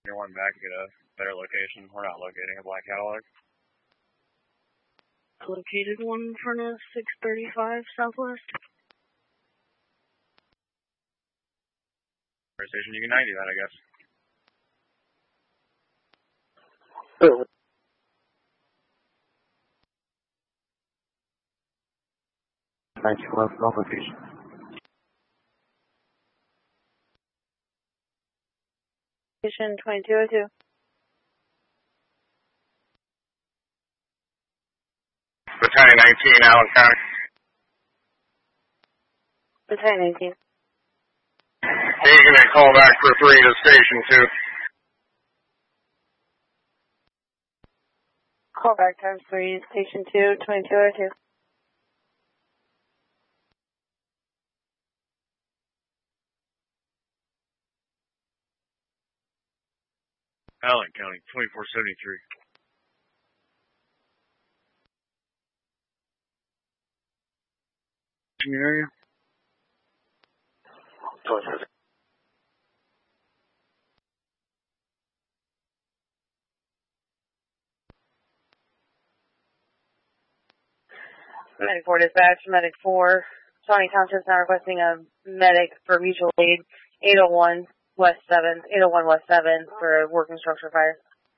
You're one back to get a better location. We're not locating a black Cadillac. Located one in front of 635 Southwest. Station, you can 90 that, I guess. Oh. Location. Station 2202. Battalion 19, Allen County. Battalion 19. Hey, you can call back for 3 to Station 2. Call back times 3, Station 2, 2202. Allen County, 2473. In your area? 24. Medic 4 dispatch, Medic 4. Shawnee Township's now requesting a medic for mutual aid, 801 West 7, 801 West 7 for a working structure fire.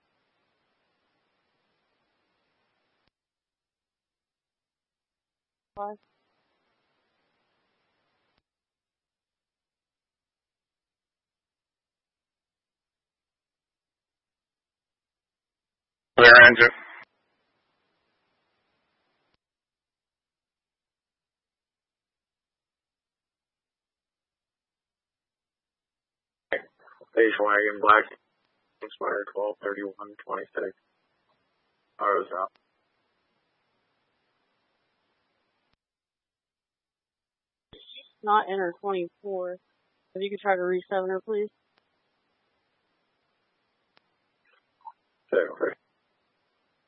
What? Clear engine. Station wagon, black. Expired 12/31/26. Autos out. Not enter 24. If you could try to re-7 her, please. Okay.